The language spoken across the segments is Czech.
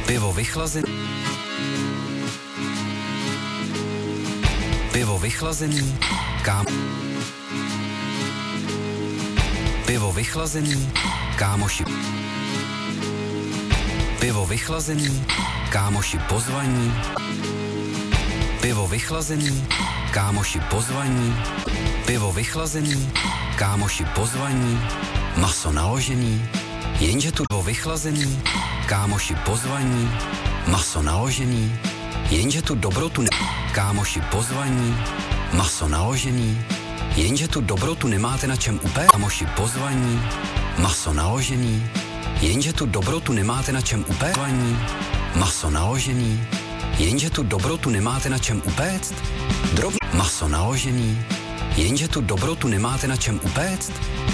Pivo vychlazený. Pivo vychlazený. Pivo vychlazený. Kámoši. Pivo vychlazený. Kámoši pozvaní. Pivo vychlazený. Kámoši pozvaní. Pivo vychlazený. Kámoši pozvaní. Maso naložený. Jenže tu pivo vychlazený. Kámoši pozvaní. Maso naložený. Jenže tu dobrotu kámoši pozvaní. Maso naložený. Jenže tu dobrotu nemáte na čem upéct. Kámoši pozvaní. Maso naložený. Jenže tu dobrotu nemáte na čem upéct. Maso naložený. Jenže tu dobrotu nemáte na čem upéct. Maso naložený. Jenže tu dobrotu nemáte na čem upéct.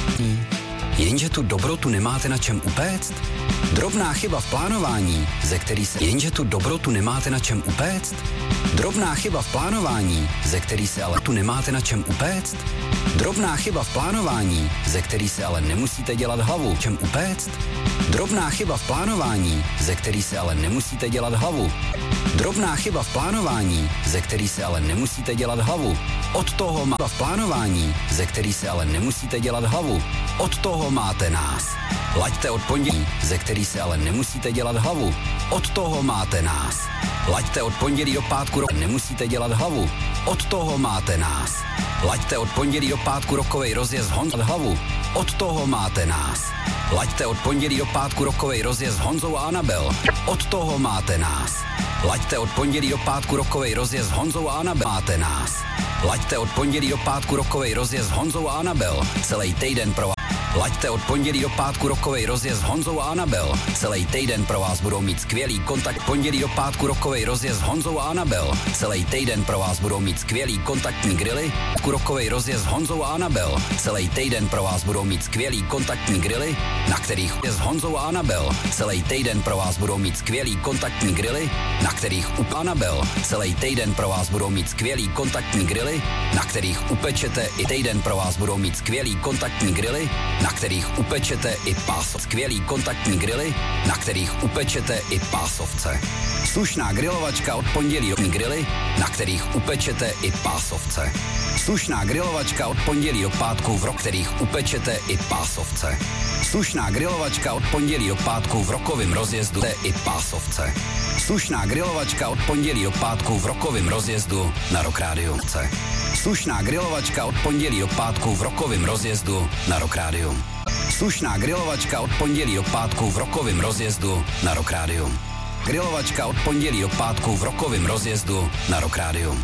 Jenže tu dobrotu nemáte na čem upéct. Drobná chyba v plánování, ze který se... Jenže tu dobrotu nemáte na čem upéct. Drobná chyba v plánování, ze který se ale tu nemáte na čem upéct. Drobná chyba v plánování, ze který se ale nemusíte dělat hlavu. Čem upéct? Drobná chyba v plánování, ze který se ale nemusíte dělat hlavu. Drobná chyba v plánování, ze který se ale nemusíte dělat hlavu. Od toho má v plánování, ze který se ale nemusíte dělat hlavu. Od toho máte nás. Laďte od pondělí, ze který se ale nemusíte dělat hlavu. Od toho máte nás. Laďte od pondělí do pátku, nemusíte dělat hlavu. Od toho máte nás. Laďte od pondělí do pátku rokovej rozjezd Honzou hlavu. Od toho máte nás. Laďte od pondělí do pátku rokovej rozjezd Honzou a Anabel. Od toho máte nás. Laďte od pondělí do pátku rokovej rozjezd Honzou a Anabel. Máte nás. Laďte od pondělí do pátku rokovej rozjezd Honzou a Anabel. Celý týden pro vás. Laďte od pondělí do pátku rokovej rozjezd Honzou a Anabel. Celý týden pro vás budou mít skvělý kontakt. Pondělí do pátku rokovej rozjezd Honzou a Anabel. Celý týden pro vás budou mít skvělý kontaktní grily. Rokovej rozjezd Honzou a Anabel. Celý týden pro vás budou mít skvělý kontaktní grily, na kterých je s Honzou a Anabel. Celý týden pro vás budou mít skvělý kontaktní grily, na kterých Anabel. Celý týden pro vás budou mít skvělý kontaktní grily, na kterých upečete i týden pro vás budou mít skvělý kontaktní grily, na kterých upečete i pásovce. Skvělý kontaktní grily, na kterých upečete i pásovce. Slušná grilovačka od pondělí grily, na kterých upečete i pásovce. Slušná grilovačka od pondělí do pátku, v kterých upečete i pásovce. Slušná grilovačka od pondělí do pátku v rokovém rozjezdu i pásovce. Slušná grilovačka od pondělí do pátku v rokovém rozjezdu na Rock Radio. Slušná grilovačka od pondělí do pátku v rokovém rozjezdu na Rock Radio. Slušná grilovačka od pondělí do pátku v rokovém rozjezdu na Rock Radio. Grilovačka od pondělí do pátku v rokovém rozjezdu na Rock Radio.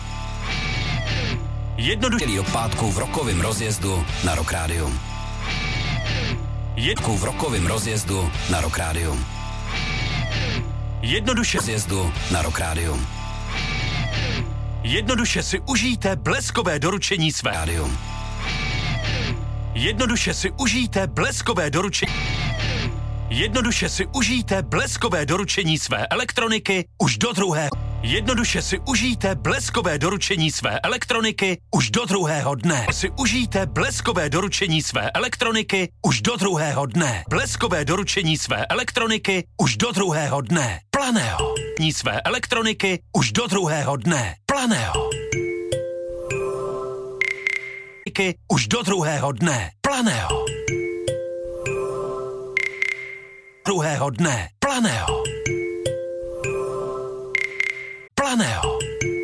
Jednoduše do pátku v rokovém rozjezdu na Rock Radio. Jedku v rokovém rozjezdu na Rock Radio. Jednoduše rozjezdu na Rock Radio. Jednoduše si užijte bleskové doručení své rádio. Jednoduše si užijte bleskové doručení. Jednoduše si užijte bleskové doručení své elektroniky už do druhého. Jednoduše si užijte bleskové doručení své elektroniky už do druhého dne. Si užijte bleskové doručení své elektroniky už do druhého dne. Bleskové doručení své elektroniky už do druhého dne. Planého. Ní své elektroniky už do druhého dne. Planého. Už do druhého dne. Planého. Druhého dne. Planého. Planého.